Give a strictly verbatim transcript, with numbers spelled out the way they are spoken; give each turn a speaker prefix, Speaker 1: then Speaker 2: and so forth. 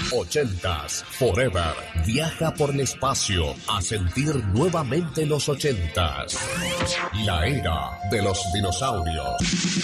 Speaker 1: Ochentas Forever. Viaja por el espacio a sentir nuevamente los ochentas. La era de los dinosaurios.